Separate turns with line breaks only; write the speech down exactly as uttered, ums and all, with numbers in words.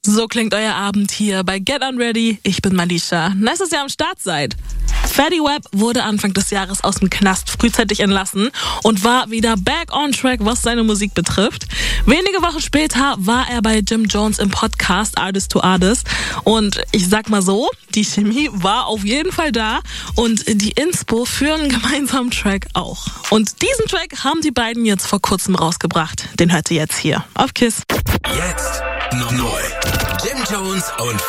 So klingt euer Abend hier bei Get Unready. Ich bin Malisha. Nice, dass ihr am Start seid. Fetty Wap wurde Anfang des Jahres aus dem Knast frühzeitig entlassen und war wieder back on track, was seine Musik betrifft. Wenige Wochen später war er bei Jim Jones im Podcast Artist to Artist und ich sag mal so, die Chemie war auf jeden Fall da und die Inspo für einen gemeinsamen Track auch. Und diesen Track haben die beiden jetzt vor kurzem rausgebracht. Den hört ihr jetzt hier auf KISS.
Jetzt noch neu. Jim Jones und